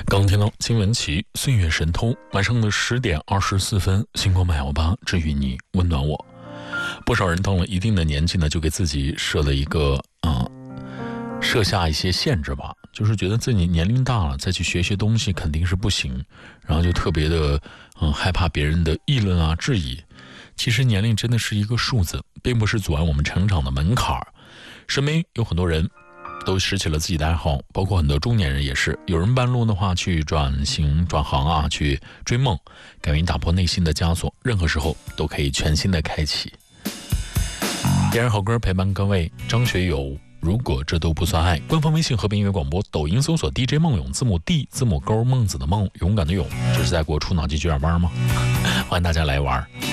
刚听到金文岐《岁月神偷》，晚上的10:24，星光818治愈你，温暖我。不少人到了一定的年纪呢，就给自己设下一些限制吧，就是觉得自己年龄大了，再去学些东西肯定是不行，然后就特别的害怕别人的议论啊、质疑。其实年龄真的是一个数字，并不是阻碍我们成长的门槛。身边有很多人都拾起了自己的爱好，包括很多中年人也是。有人半路的话去转行啊，去追梦，敢于打破内心的枷锁，任何时候都可以全新的开启。点燃好歌陪伴各位，张学友如果这都不算爱。官方微信和平音乐广播，抖音搜索 DJ 梦勇，字母 D 字母勾孟子的梦，勇敢的勇。这是在给我出脑筋急转弯吗？欢迎大家来玩。